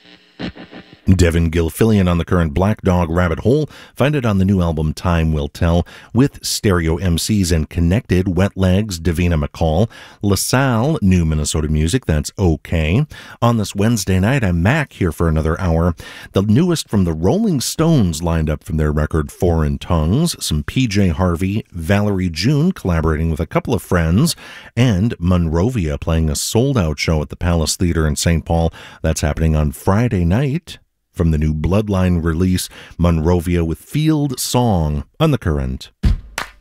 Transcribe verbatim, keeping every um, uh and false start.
Devin Gilfillian on the Current, Black Dog Rabbit Hole. Find it on the new album Time Will Tell, with Stereo M Cs and Connected, Wet Legs, Davina McCall. LaSalle, new Minnesota music, that's okay. On this Wednesday night, I'm Mac here for another hour. The newest from the Rolling Stones lined up from their record Foreign Tongues, some P J Harvey, Valerie June collaborating with a couple of friends, and Monrovia playing a sold-out show at the Palace Theater in Saint Paul. That's happening on Friday night. From the new Bloodline release, Monrovia with Field Song on the Current.